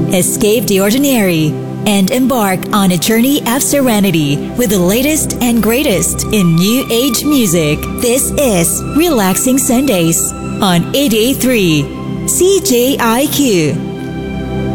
Escape the ordinary and embark on a journey of serenity with the latest and greatest in New Age music. This is Relaxing Sundays on 883 CJIQ.